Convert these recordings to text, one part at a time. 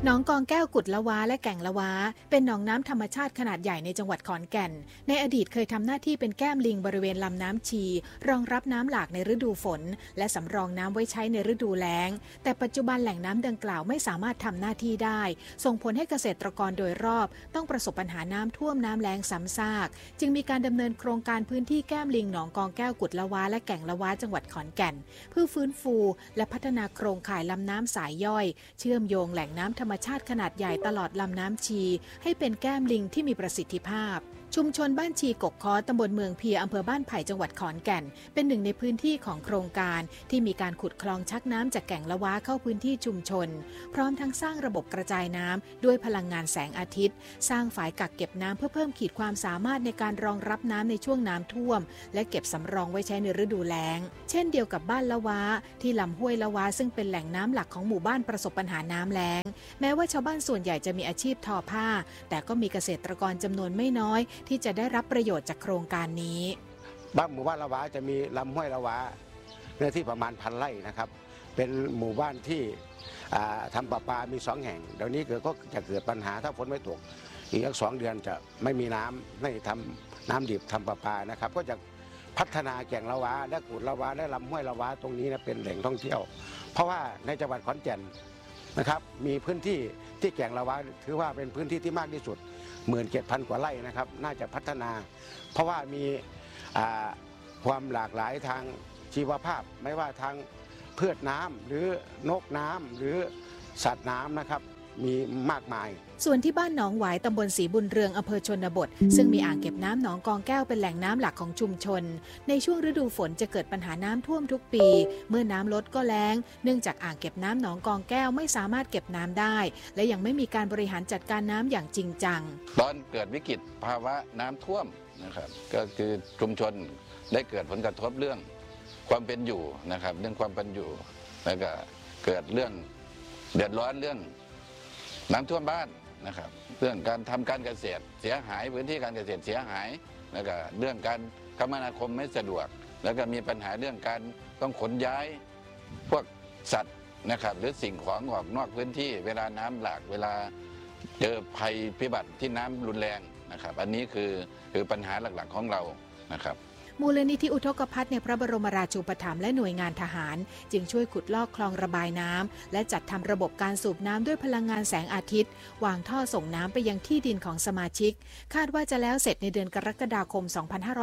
หนองกองแก้วกุดละว้าและแก่งละว้าเป็นหนองน้ำธรรมชาติขนาดใหญ่ในจังหวัดขอนแก่นในอดีตเคยทำหน้าที่เป็นแก้มลิงบริเวณลำน้ำชีรองรับน้ำหลากในฤดูฝนและสำรองน้ำไว้ใช้ในฤดูแล้งแต่ปัจจุบันแหล่งน้ำดังกล่าวไม่สามารถทำหน้าที่ได้ส่งผลให้เกษตรกรโดยรอบต้องประสบปัญหาน้ำท่วมน้ำแล้งซ้ำซากจึงมีการดำเนินโครงการพื้นที่แก้มลิงหนองกองแก้วกุดละว้าและแก่งละว้าจังหวัดขอนแก่นเพื่อฟื้นฟูและพัฒนาโครงข่ายลำน้ำสายย่อยเชื่อมโยงแหล่งน้ำธรรมชาติขนาดใหญ่ตลอดลำน้ำชีให้เป็นแก้มลิงที่มีประสิทธิภาพชุมชนบ้านชีกกค้อตำบลเมืองเพียอำเภอบ้านไผ่จังหวัดขอนแก่นเป็นหนึ่งในพื้นที่ของโครงการที่มีการขุดคลองชักน้ำจากแก่งละว้าเข้าพื้นที่ชุมชนพร้อมทั้งสร้างระบบกระจายน้ำด้วยพลังงานแสงอาทิตย์สร้างฝายกักเก็บน้ำเพื่อเพิ่มขีดความสามารถในการรองรับน้ำในช่วงน้ำท่วมและเก็บสำรองไว้ใช้ในฤดูแล้งเช่นเดียวกับบ้านละว้าที่ลำห้วยละว้าซึ่งเป็นแหล่งน้ำหลักของหมู่บ้านประสบปัญหาน้ำแล้งแม้ว่าชาวบ้านส่วนใหญ่จะมีอาชีพทอผ้าแต่ก็มีเกษตรกรจำนวนไม่น้อยที่จะได้รับประโยชน์จากโครงการนี้บ้านหมู่บ้านละว้าจะมีลำห้วยละว้าเนื้อที่ประมาณ1,000 ไร่นะครับเป็นหมู่บ้านที่ทำประปามี2 แห่งเดี๋ยวนี้ก็จะเกิดปัญหาถ้าฝนไม่ตกอีกสัก2 เดือนจะไม่มีน้ำไม่ทำน้ำดิบทำประปานะครับก็จะพัฒนาแก่งละว้าและกุดละว้าและลำห้วยละว้าตรงนี้นะเป็นแหล่งท่องเที่ยวเพราะว่าในจังหวัดขอนแก่นนะครับมีพื้นที่ที่แก่งละว้าถือว่าเป็นพื้นที่ที่มากที่สุด17,000 กว่าไร่นะครับน่าจะพัฒนาเพราะว่ามีความหลากหลายทางชีวภาพไม่ว่าทางพืชน้ำหรือนกน้ำหรือสัตว์น้ำนะครับมีมากมายส่วนที่บ้านหนองหวายตำบลศรีบุญเรืองอำเภอชนบทซึ่งมีอ่างเก็บน้ำหนองกองแก้วเป็นแหล่งน้ำหลักของชุมชนในช่วงฤดูฝนจะเกิดปัญหาน้ำท่วมทุกปีเมื่อน้ำลดก็แล้งเนื่องจากอ่างเก็บน้ำหนองกองแก้วไม่สามารถเก็บน้ำได้และยังไม่มีการบริหารจัดการน้ำอย่างจริงจังตอนเกิดวิกฤตภาวะน้ำท่วมนะครับก็คือชุมชนได้เกิดผลกระทบเรื่องความเป็นอยู่นะครับเรื่องความเป็นอยู่แล้วก็เกิดเรื่องเดือดร้อนเรื่องน้ำท่วมบ้านนะครับเรื่องการทำการเกษตรเสียหายพื้นที่การเกษตรเสียหายแล้วก็เรื่องการคมนาคมไม่สะดวกแล้วก็มีปัญหาเรื่องการต้องขนย้ายพวกสัตว์นะครับหรือสิ่งของออกนอกพื้นที่เวลาน้ำหลากเวลาเจอภัยพิบัติที่น้ำรุนแรงนะครับอันนี้คือปัญหาหลักๆของเรานะครับมูลนิธิอุทกภัทในพระบรมราชูปถัมภ์และหน่วยงานทหารจึงช่วยขุดลอกคลองระบายน้ำและจัดทำระบบการสูบน้ำด้วยพลังงานแสงอาทิตย์วางท่อส่งน้ำไปยังที่ดินของสมาชิกคาดว่าจะแล้วเสร็จในเดือนกรกฎาคม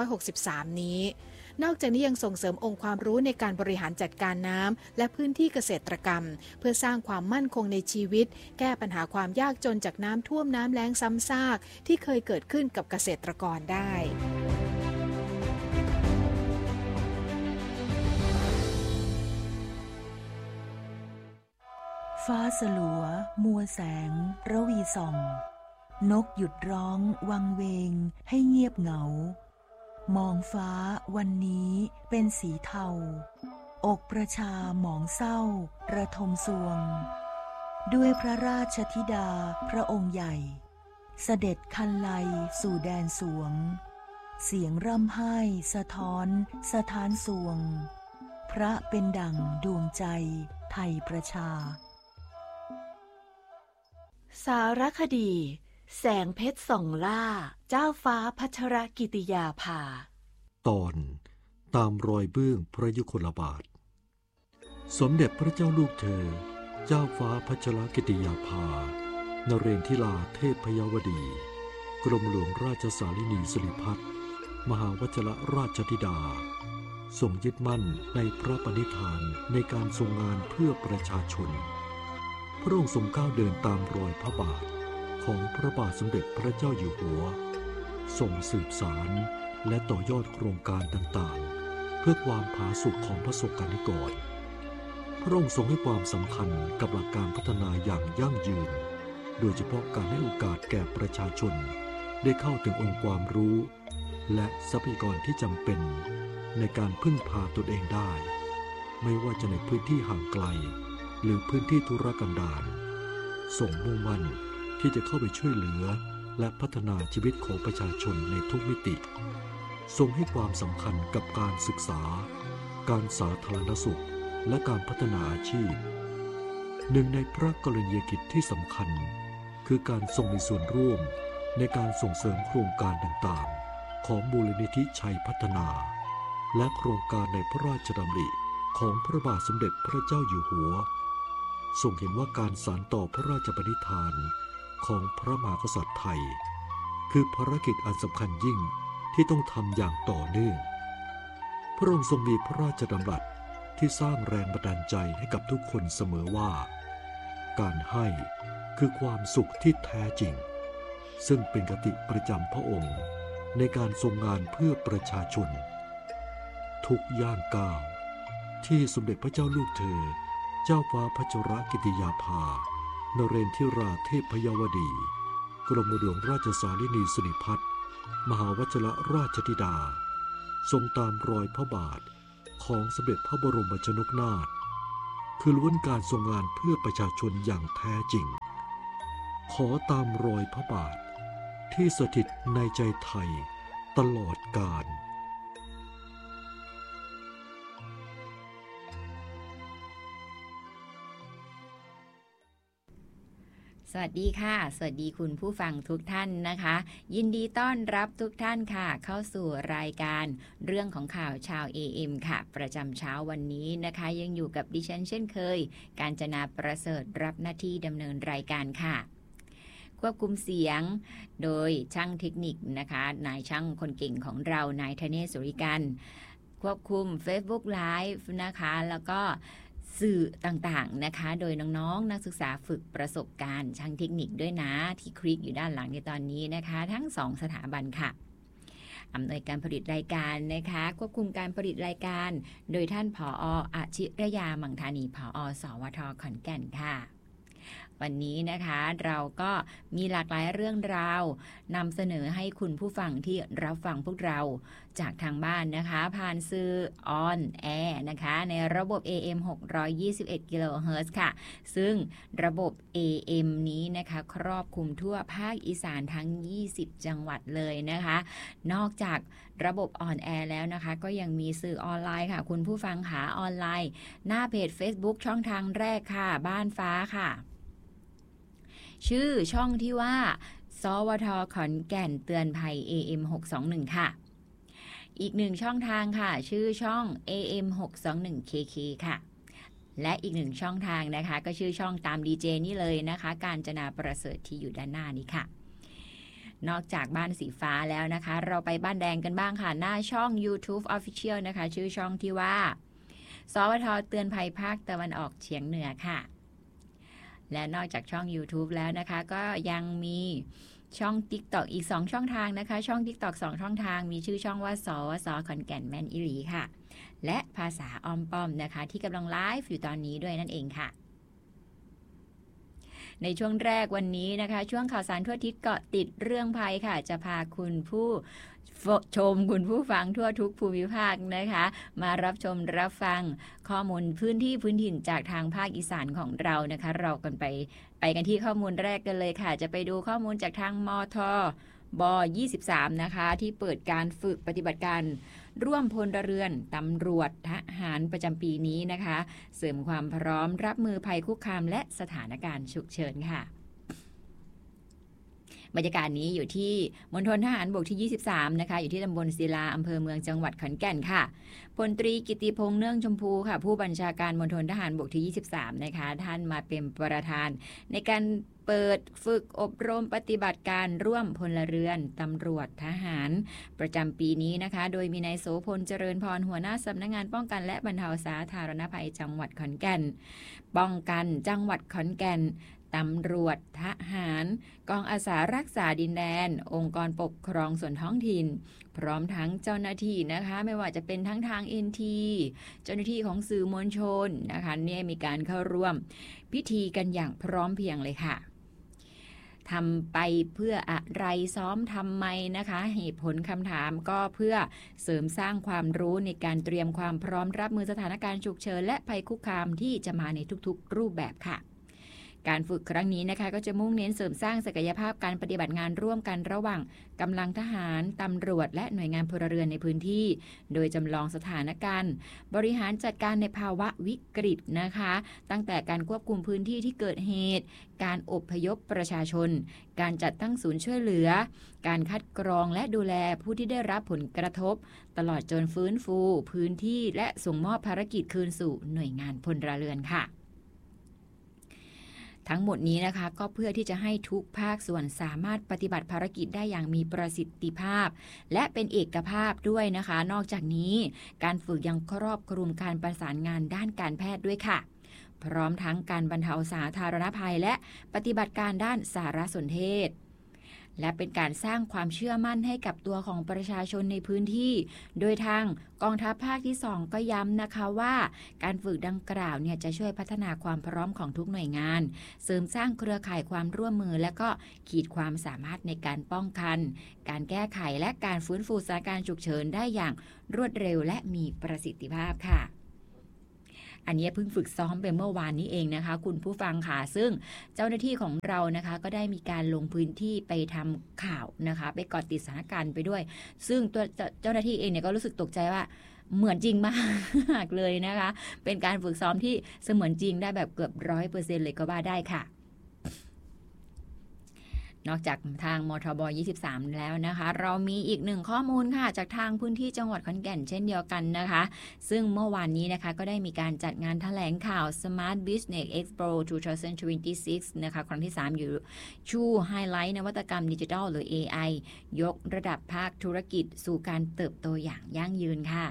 2563 นี้นอกจากนี้ยังส่งเสริมองค์ความรู้ในการบริหารจัดการน้ำและพื้นที่เกษตรกรรมเพื่อสร้างความมั่นคงในชีวิตแก้ปัญหาความยากจนจากน้ำท่วมน้ำแล้งซ้ำซากที่เคยเกิดขึ้นกับเกษตรกรได้ฟ้าสลัวมัวแสงระวีส่องนกหยุดร้องวังเวงให้เงียบเหงามองฟ้าวันนี้เป็นสีเทาอกประชาหมองเศร้าระทมสวงด้วยพระราชธิดาพระองค์ใหญ่เสด็จคันไลสู่แดนสวงเสียงร่ำไห้สะท้อนสถานสวงพระเป็นดั่งดวงใจไทยประชาสารคดีแสงเพชรส่องล่าเจ้าฟ้าพัชรกิติยาภาตอนตามรอยเบื้องพระยุคลบาทสมเด็จพระเจ้าลูกเธอเจ้าฟ้าพัชรกิติยาภานเรนทิลาเทพพยวดีกรมหลวงราชสารินีสิริพัฒน์มหาวชิรราชธิดาทรงยึดมั่นในพระปณิธานในการทรงงานเพื่อประชาชนพระองค์ทรงก้าวเดินตามรอยพระบาทของพระบาทสมเด็จพระเจ้าอยู่หัวทรงสืบสารและต่อยอดโครงการต่างๆเพื่อความผาสุกของพระสงฆ์นิกรพระองค์ทรงให้ความสำคัญกับหลักการพัฒนาอย่างยั่งยืนโดยเฉพาะการให้โอกาสแก่ประชาชนได้เข้าถึงองค์ความรู้และทรัพยากรที่จำเป็นในการพึ่งพาตนเองได้ไม่ว่าจะในพื้นที่ห่างไกลหรือพื้นที่ทุรกันดารทรงมุ่งมั่นที่จะเข้าไปช่วยเหลือและพัฒนาชีวิตของประชาชนในทุกมิติทรงให้ความสำคัญกับการศึกษาการสาธารณสุขและการพัฒนาอาชีพหนึ่งในพระกรณียกิจที่สำคัญคือการทรงมีส่วนร่วมในการส่งเสริมโครงการต่างๆของมูลนิธิชัยพัฒนาและโครงการในพระราชดำริของพระบาทสมเด็จพระเจ้าอยู่หัวทรงเห็นว่าการสานต่อพระราชปณิธานของพระมหากษัตริย์ไทยคือภารกิจอันสำคัญยิ่งที่ต้องทำอย่างต่อเนื่องพระองค์ทรงมีพระราชดำรัสที่สร้างแรงบันดาลใจให้กับทุกคนเสมอว่าการให้คือความสุขที่แท้จริงซึ่งเป็นคติประจำพระองค์ในการทรงงานเพื่อประชาชนทุกย่างก้าวที่สมเด็จพระเจ้าลูกเธอเจ้าฟ้าพัชรกิติยาภานเรนทิราเทพยวดีกรมหลวงราชสารินีสิริพัฒน์มหาวชิรราชธิดาทรงตามรอยพระบาทของสมเด็จพระบรมชนกนาถคือล้วนการทรงงานเพื่อประชาชนอย่างแท้จริงขอตามรอยพระบาทที่สถิตในใจไทยตลอดกาลสวัสดีค่ะสวัสดีคุณผู้ฟังทุกท่านนะคะยินดีต้อนรับทุกท่านค่ะเข้าสู่รายการเรื่องของข่าวชาว AM ค่ะประจำเช้าวันนี้นะคะยังอยู่กับดิฉันเช่นเคยกาญจนาประเสริฐรับหน้าที่ดำเนินรายการค่ะควบคุมเสียงโดยช่างเทคนิคนะคะนายช่างคนเก่งของเรานายธเนศ สุริกันควบคุม Facebook Live นะคะแล้วก็สื่อต่างๆนะคะโดยน้องๆนักศึกษาฝึกประสบการณ์ช่างเทคนิคด้วยนะที่คลิกอยู่ด้านหลังในตอนนี้นะคะทั้ง2สถาบันค่ะอำนวยการผลิตรายการนะคะควบคุมการผลิตรายการโดยท่านผอ.อาชิรยามังธานีผอ.สวท.ขอนแก่นค่ะวันนี้นะคะเราก็มีหลากหลายเรื่องราวนำเสนอให้คุณผู้ฟังที่รับฟังพวกเราจากทางบ้านนะคะผ่านสื่อออนแอร์นะคะในระบบ AM 621 กิโลเฮิรตซ์ค่ะซึ่งระบบ AM นี้นะคะครอบคลุมทั่วภาคอีสานทั้ง20จังหวัดเลยนะคะนอกจากระบบออนแอร์แล้วนะคะก็ยังมีสื่อออนไลน์ค่ะคุณผู้ฟังขาออนไลน์หน้าเพจ Facebook ช่องทางแรกค่ะบ้านฟ้าค่ะชื่อช่องที่ว่าสวท.ขอนแก่นเตือนภัย AM 621ค่ะอีกหนึ่งช่องทางค่ะชื่อช่อง AM 621 KK ค่ะและอีกหนึ่งช่องทางนะคะก็ชื่อช่องตามดีเจนี่เลยนะคะกาญจนาประเสริฐที่อยู่ด้านหน้านี้ค่ะนอกจากบ้านสีฟ้าแล้วนะคะเราไปบ้านแดงกันบ้างค่ะหน้าช่อง YouTube Official นะคะชื่อช่องที่ว่าสวท.เตือนภัยภาคตะวันออกเฉียงเหนือค่ะและนอกจากช่อง YouTube แล้วนะคะก็ยังมีช่อง TikTok อีก2ช่องทางนะคะช่อง TikTok 2ช่องทางมีชื่อช่องว่าสวส.ขอนแก่นแม่นอีหลีค่ะและภาษาอ้อมป้อมนะคะที่กำลังไลฟ์อยู่ตอนนี้ด้วยนั่นเองค่ะในช่วงแรกวันนี้นะคะช่วงข่าวสารทั่วทิศเกาะติดเรื่องภัยค่ะจะพาคุณผู้ชมคุณผู้ฟังทั่วทุกภูมิภาคนะคะมารับชมรับฟังข้อมูลพื้นที่พื้นถิ่นจากทางภาคอีสานของเรานะคะเรากันไปกันที่ข้อมูลแรกกันเลยค่ะจะไปดูข้อมูลจากทางมทบ23นะคะที่เปิดการฝึกปฏิบัติการร่วมพลเรือนตำรวจทหารประจำปีนี้นะคะเสริมความพร้อมรับมือภัยคุกคามและสถานการณ์ฉุกเฉินค่ะบรรยากาศนี้อยู่ที่มณฑลทหารบกที่23นะคะอยู่ที่ตำบลศิลาอำเภอเมืองจังหวัดขอนแก่นค่ะพลตรีกิติพงษ์เนื่องชมพูค่ะผู้บัญชาการมณฑลทหารบกที่23นะคะท่านมาเป็นประธานในการเปิดฝึกอบรมปฏิบัติการร่วมพลเรือนตำรวจทหารประจำปีนี้นะคะโดยมีนายโสพลเจริญพรหัวหน้าสำนักงานป้องกันและบรรเทาสาธารณภัยจังหวัดขอนแก่นป้องกันจังหวัดขอนแก่นตำรวจทหารกองอาสารักษาดินแดนองค์กรปกครองส่วนท้องถิ่นพร้อมทั้งเจ้าหน้าที่นะคะไม่ว่าจะเป็นทั้งทาง NT เจ้าหน้าที่ของสื่อมวลชนนะคะเนี่ยมีการเข้าร่วมพิธีกันอย่างพร้อมเพรียงเลยค่ะทำไปเพื่ออะไรซ้อมทำไมนะคะเหตุผลคำถามก็เพื่อเสริมสร้างความรู้ในการเตรียมความพร้อมรับมือสถานการณ์ฉุกเฉินและภัยคุกคามที่จะมาในทุกๆรูปแบบค่ะการฝึกครั้งนี้นะคะก็จะมุ่งเน้นเสริมสร้างศักยภาพการปฏิบัติงานร่วมกันระหว่างกำลังทหารตำรวจและหน่วยงานพลเรือนในพื้นที่โดยจำลองสถานการณ์บริหารจัดการในภาวะวิกฤตนะคะตั้งแต่การควบคุมพื้นที่ที่เกิดเหตุการอพยพประชาชนการจัดตั้งศูนย์ช่วยเหลือการคัดกรองและดูแลผู้ที่ได้รับผลกระทบตลอดจนฟื้นฟูพื้นที่และส่งมอบภารกิจคืนสู่หน่วยงานพลเรือนค่ะทั้งหมดนี้นะคะก็เพื่อที่จะให้ทุกภาคส่วนสามารถปฏิบัติภารกิจได้อย่างมีประสิทธิภาพและเป็นเอกภาพด้วยนะคะนอกจากนี้การฝึกยังครอบคลุมการประสานงานด้านการแพทย์ด้วยค่ะพร้อมทั้งการบรรเทาสาธารณภัยและปฏิบัติการด้านสารสนเทศและเป็นการสร้างความเชื่อมั่นให้กับตัวของประชาชนในพื้นที่โดยทางกองทัพภาคที่2ก็ย้ำนะคะว่าการฝึกดังกล่าวเนี่ยจะช่วยพัฒนาความพร้อมของทุกหน่วยงานเสริมสร้างเครือข่ายความร่วมมือและก็ขีดความสามารถในการป้องกันการแก้ไขและการฟื้นฟูสถานการณ์ฉุกเฉินได้อย่างรวดเร็วและมีประสิทธิภาพค่ะอันนี้เพิ่งฝึกซ้อมไปเมื่อวานนี้เองนะคะคุณผู้ฟังค่ะซึ่งเจ้าหน้าที่ของเรานะคะก็ได้มีการลงพื้นที่ไปทำข่าวนะคะไปเกาะติดสถานการณ์ไปด้วยซึ่งตัวเจ้าหน้าที่เองเนี่ยก็รู้สึกตกใจว่าเหมือนจริงมากเลยนะคะเป็นการฝึกซ้อมที่เสมือนจริงได้แบบเกือบ 100% เลยก็ว่าได้ค่ะนอกจากทางมทบ23แล้วนะคะเรามีอีกหนึ่งข้อมูลค่ะจากทางพื้นที่จังหวัดขอนแก่นเช่นเดียวกันนะคะซึ่งเมื่อวานนี้นะคะก็ได้มีการจัดงานแถลงข่าว Smart Business Expo 2026นะคะครั้งที่3อยู่ชูไฮไลท์นวัตกรรมดิจิทัลหรือ AI ยกระดับภาคธุรกิจสู่การเติบโตอย่างยั่งยืนค่ะ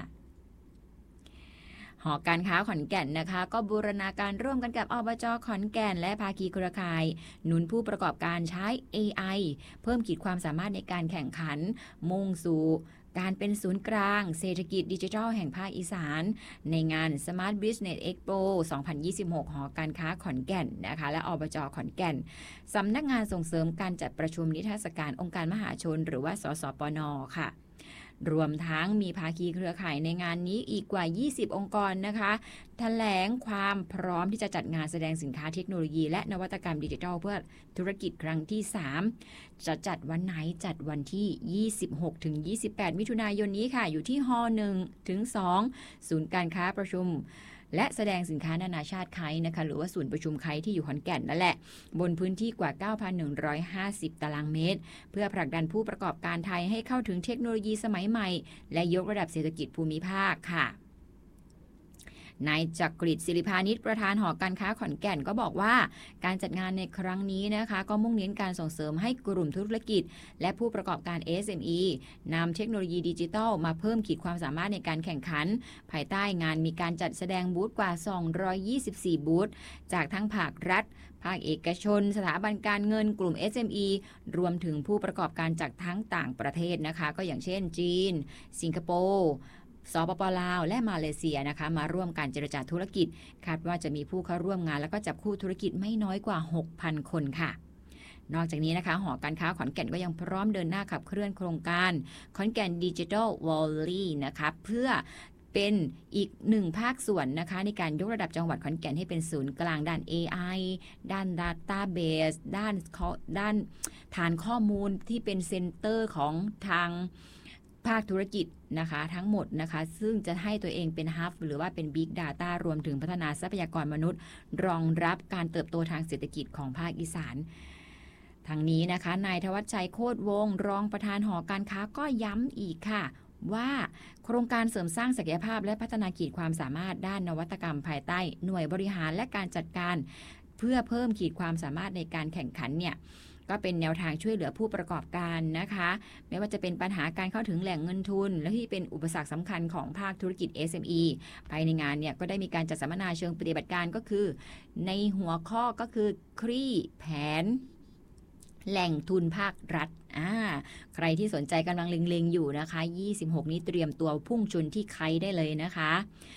หอการค้าขอนแก่นนะคะก็บูรณาการร่วมกันกับอบจ.ขอนแก่นและภาคีเครือข่ายหนุนผู้ประกอบการใช้ AI เพิ่มขีดความสามารถในการแข่งขันมุ่งสู่การเป็นศูนย์กลางเศรษฐกิจดิจิทัลแห่งภาคอีสานในงาน Smart Business Expo 2026 หอการค้าขอนแก่นนะคะและอบจ.ขอนแก่นสำนักงานส่งเสริมการจัดประชุมนิทรรศการองค์การมหาชนหรือว่าสสปน.ค่ะรวมทั้งมีภาคีเครือข่ายในงานนี้อีกกว่า20องค์กรนะคะแถลงความพร้อมที่จะจัดงานแสดงสินค้าเทคโนโลยีและนวัตกรรมดิจิทัลเพื่อธุรกิจครั้งที่3จะจัดวันไหนจัดวันที่ 26-28 มิถุนายนนี้ค่ะอยู่ที่ฮ1ถึง2ศูนย์การค้าประชุมและแสดงสินค้านานาชาติไคนะคะหรือว่าศูนย์ประชุมไคที่อยู่ขอนแก่นนั่นแหละบนพื้นที่กว่า 9,150 ตารางเมตรเพื่อผลักดันผู้ประกอบการไทยให้เข้าถึงเทคโนโลยีสมัยใหม่และยกระดับเศรษฐกิจภูมิภาคค่ะนายจักริดศิริพานิชประธานหอการค้าขอนแก่นก็บอกว่าการจัดงานในครั้งนี้นะคะก็มุ่งเน้นการส่งเสริมให้กลุ่มธุรกิจและผู้ประกอบการ SME นำเทคโนโลยีดิจิทัลมาเพิ่มขีดความสามารถในการแข่งขันภายใต้งานมีการจัดแสดงบูธกว่า224บูธจากทั้งภาครัฐภาคเอกชนสถาบันการเงินกลุ่ม SME รวมถึงผู้ประกอบการจากทั้งต่างประเทศนะคะก็อย่างเช่นจีนสิงคโปร์สปป.ลาวและมาเลเซียนะคะมาร่วมการเจรจาธุรกิจคาดว่าจะมีผู้เข้าร่วมงานแล้วก็จับคู่ธุรกิจไม่น้อยกว่า 6,000 คนค่ะนอกจากนี้นะคะหอการค้าขอนแก่นก็ยังพร้อมเดินหน้าขับเคลื่อนโครงการขอนแก่นดิจิทัลวอลลี่นะคะเพื่อเป็นอีกหนึ่งภาคส่วนนะคะในการยกระดับจังหวัดขอนแก่นให้เป็นศูนย์กลางด้าน AI ด้าน Database ด้านฐานข้อมูลที่เป็นเซ็นเตอร์ของทางภาคธุรกิจนะคะทั้งหมดนะคะซึ่งจะให้ตัวเองเป็นฮับหรือว่าเป็น Big Data รวมถึงพัฒนาทรัพยากรมนุษย์รองรับการเติบโตทางเศรษฐกิจของภาคอีสานทางนี้นะคะนายธวัชชัยโคตรวงศ์รองประธานหอการค้าก็ย้ำอีกค่ะว่าโครงการเสริมสร้างศักยภาพและพัฒนาขีดความสามารถด้านนวัตกรรมภายใต้หน่วยบริหารและการจัดการเพื่อเพิ่มขีดความสามารถในการแข่งขันเนี่ยก็เป็นแนวทางช่วยเหลือผู้ประกอบการนะคะไม่ว่าจะเป็นปัญหาการเข้าถึงแหล่งเงินทุนและที่เป็นอุปสรรคสำคัญของภาคธุรกิจ SME ภายในงานเนี่ยก็ได้มีการจัดสัมมนาเชิงปฏิบัติการก็คือในหัวข้อก็คือคลี่แผนแหล่งทุนภาครัฐใครที่สนใจกำลังเล็งๆอยู่นะคะ26นี้เตรียมตัวพุ่งชนที่ไคได้เลยนะคะ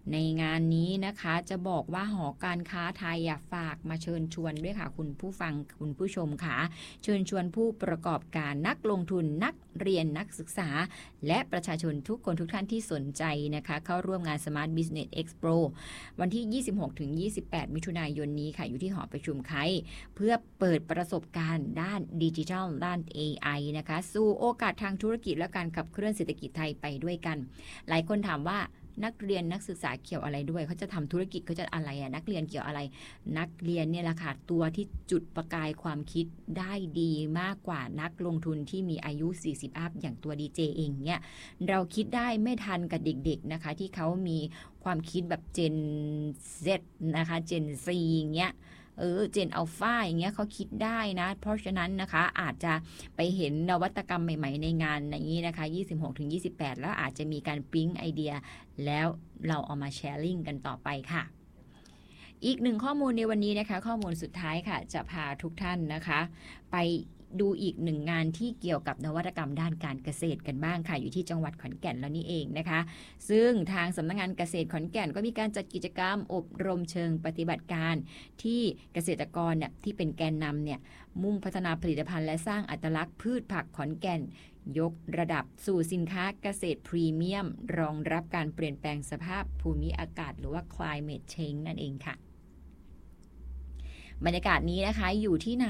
ในงานนี้นะคะจะบอกว่าหอการค้าไทยฝากมาเชิญชวนด้วยค่ะคุณผู้ฟังคุณผู้ชมค่ะเชิญชวนผู้ประกอบการนักลงทุนนักเรียนนักศึกษาและประชาชนทุกคนทุกท่านที่สนใจนะคะเข้าร่วมงาน Smart Business Expo วันที่ 26-28 มิถุนายนนี้ค่ะอยู่ที่หอประชุมไคเพื่อเปิดประสบการณ์ด้านดิจิทัลด้าน AI นะคะสู่โอกาสทางธุรกิจและการขับเคลื่อนเศรษฐกิจไทยไปด้วยกันหลายคนถามว่านักเรียนนักศึกษาเกี่ยวอะไรด้วยเขาจะทำธุรกิจเขาจะอะไรนักเรียนเกี่ยวอะไรนักเรียนเนี่ยแหละค่ะตัวที่จุดประกายความคิดได้ดีมากกว่านักลงทุนที่มีอายุ40อัพอย่างตัวดีเจเองเนี่ยเราคิดได้ไม่ทันกับเด็กๆนะคะที่เขามีความคิดแบบ Gen Z นะคะ Gen Z อย่างเงี้ยเจนอัลฟาอย่างเงี้ยเขาคิดได้นะเพราะฉะนั้นนะคะอาจจะไปเห็นนวัตกรรมใหม่ๆในงานอย่างนี้นะคะ 26-28 แล้วอาจจะมีการปิ๊งไอเดียแล้วเราเอามาแชร์ลิงก์กันต่อไปค่ะอีกหนึ่งข้อมูลในวันนี้นะคะข้อมูลสุดท้ายค่ะจะพาทุกท่านนะคะไปดูอีกหนึ่งงานที่เกี่ยวกับนวัตกรรมด้านการเกษตรกันบ้างค่ะอยู่ที่จังหวัดขอนแก่นแล้วนี่เองนะคะซึ่งทางสำนักงานเกษตรขอนแก่นก็มีการจัดกิจกรรมอบรมเชิงปฏิบัติการที่เกษตรกรเนี่ยที่เป็นแกนนำเนี่ยมุ่งพัฒนาผลิตภัณฑ์และสร้างอัตลักษณ์พืชผักขอนแก่นยกระดับสู่สินค้าเกษตรพรีเมียมรองรับการเปลี่ยนแปลงสภาพภูมิอากาศหรือว่า climate change นั่นเองค่ะบรรยากาศนี้นะคะอยู่ที่ไหน